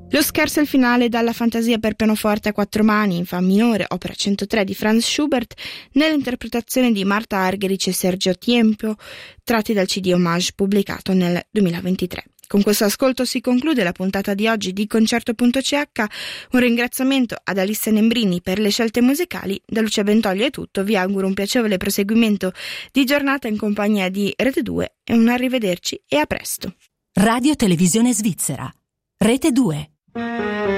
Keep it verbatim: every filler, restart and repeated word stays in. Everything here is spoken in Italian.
Lo scherzo è il finale dalla Fantasia per pianoforte a quattro mani in fa minore, opera centotré di Franz Schubert, nell'interpretazione di Marta Argerich e Sergio Tiempio, tratti dal C D Hommage pubblicato nel duemilaventitré. Con questo ascolto si conclude la puntata di oggi di Concerto punto c h. Un ringraziamento ad Alissa Nembrini per le scelte musicali. Da Lucia Bentoglia è tutto, vi auguro un piacevole proseguimento di giornata in compagnia di Rete due e un arrivederci e a presto. Radio Televisione Svizzera, Rete due.